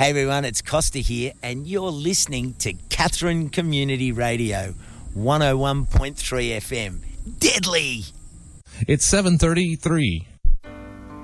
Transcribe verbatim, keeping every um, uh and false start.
Hey everyone, it's Costa here, and you're listening to Katherine Community Radio, one oh one point three F M. Deadly! It's seven thirty-three.